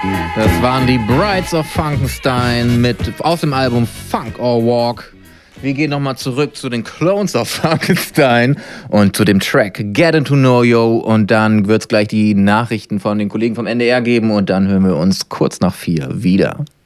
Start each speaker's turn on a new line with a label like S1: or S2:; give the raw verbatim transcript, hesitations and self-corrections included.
S1: Das waren die Brides of Funkenstein mit aus dem Album Funk or Walk. Wir gehen nochmal zurück zu den Clones of Funkenstein und zu dem Track Getting to Know You. Und dann wird es gleich die Nachrichten von den Kollegen vom N D R geben und dann hören wir uns kurz nach vier wieder.